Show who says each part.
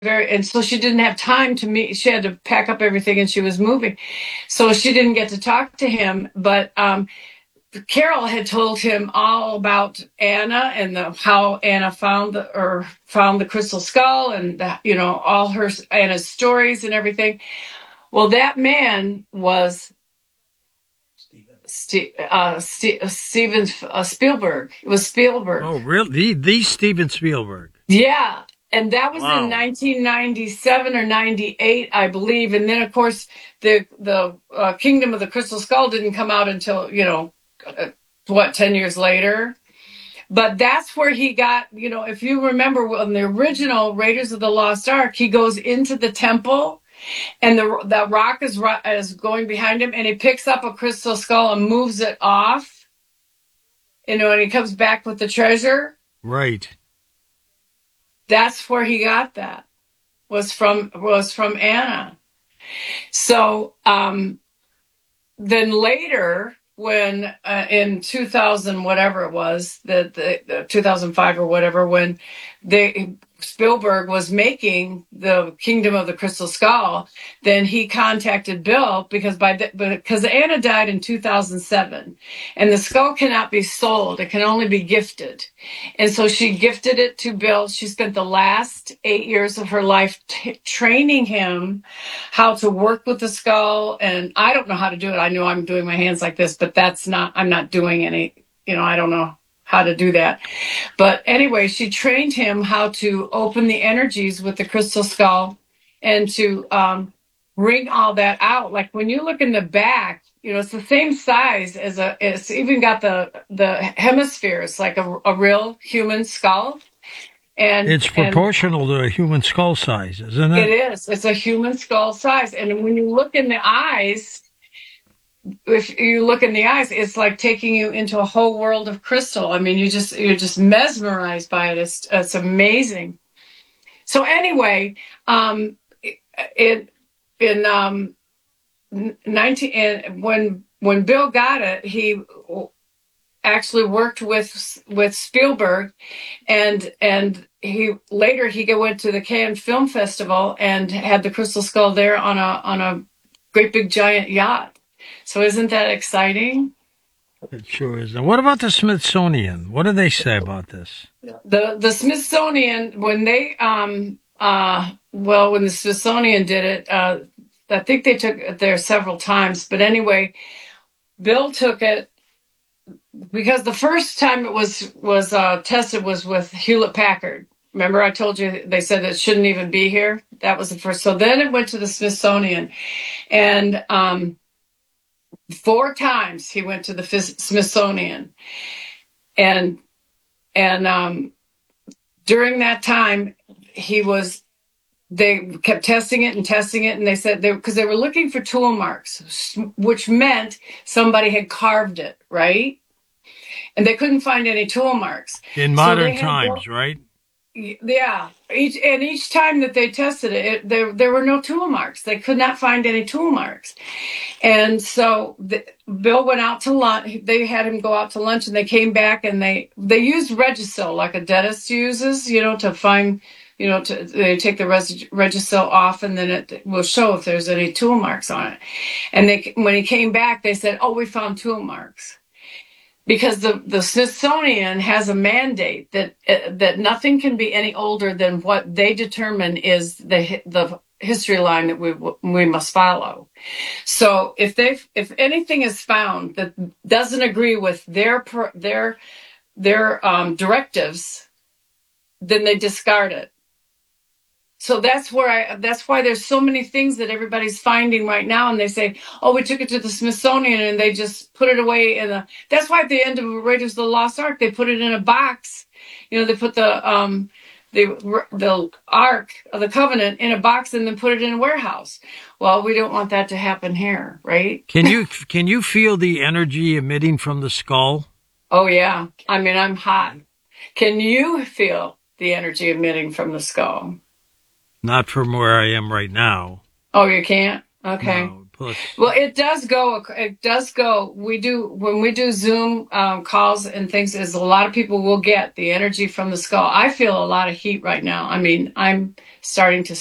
Speaker 1: and so she didn't have time to meet. She had to pack up everything and she was moving. So she didn't get to talk to him, but Carol had told him all about Anna and how Anna found the crystal skull and all her Anna's stories and everything. Well, that man was Steven Spielberg. It was Spielberg.
Speaker 2: Oh, really? The Steven Spielberg.
Speaker 1: Yeah. And that was in
Speaker 2: Wow.
Speaker 1: 1997 or 98, I believe. And then, of course, the Kingdom of the Crystal Skull didn't come out until, 10 years later. But that's where he got, if you remember, on the original Raiders of the Lost Ark, he goes into the temple and the rock is going behind him, and he picks up a crystal skull and moves it off, and he comes back with the treasure.
Speaker 2: Right.
Speaker 1: That's where he got that, was from Anna. So then later, when in 2000, whatever it was, the 2005 or whatever, when Spielberg was making the Kingdom of the Crystal Skull, then he contacted Bill because Anna died in 2007, and the skull cannot be sold; it can only be gifted. And so she gifted it to Bill. She spent the last 8 years of her life training him how to work with the skull. And I don't know how to do it. I know I'm doing my hands like this, but I'm not doing any, I don't know how to do that. But anyway, she trained him how to open the energies with the crystal skull and to bring all that out. Like when you look in the back, it's the same size it's even got the hemispheres like a real human skull. And
Speaker 2: it's proportional to a human skull size, isn't it?
Speaker 1: It is. It's a human skull size. And when you look in the eyes, if you look in the eyes, it's like taking you into a whole world of crystal. I mean, you're just mesmerized by it. It's amazing. So anyway, in 19 when Bill got it, he actually worked with Spielberg, and he went to the Cannes Film Festival and had the crystal skull there on a great big giant yacht. So isn't that exciting?
Speaker 2: It sure is. And what about the Smithsonian? What do they say about this?
Speaker 1: The Smithsonian, when they when the Smithsonian did it, I think they took it there several times. But anyway, Bill took it because the first time it was tested was with Hewlett Packard. Remember, I told you they said it shouldn't even be here. That was the first. So then it went to the Smithsonian, and 4 times he went to the Smithsonian, and during that time they kept testing it, and they said because they were looking for tool marks, which meant somebody had carved it, right? And they couldn't find any tool marks.
Speaker 2: In modern times, right?
Speaker 1: Yeah. Each time that they tested it, there were no tool marks. They could not find any tool marks. And so Bill went out to lunch. They had him go out to lunch, and they came back, and they used Regisil like a dentist uses, to find, they take the Regisil off, and then it will show if there's any tool marks on it. And when he came back, they said, "Oh, we found tool marks." Because the Smithsonian has a mandate that nothing can be any older than what they determine is the history line that we must follow. So if anything is found that doesn't agree with their directives, then they discard it. So that's why there's so many things that everybody's finding right now, and they say, "Oh, we took it to the Smithsonian," and they just put it away that's why at the end of Raiders of the Lost Ark, they put it in a box. They put the Ark of the Covenant in a box and then put it in a warehouse. Well, we don't want that to happen here, right?
Speaker 2: Can you feel the energy emitting from the skull?
Speaker 1: Oh yeah. I mean, I'm hot. Can you feel the energy emitting from the skull?
Speaker 2: Not from where I am right now.
Speaker 1: Oh, you can't? Okay.
Speaker 2: No,
Speaker 1: Well, it does go. It does go. We do when we do Zoom calls and things. Is a lot of people will get the energy from the skull. I feel a lot of heat right now. I mean, I'm starting to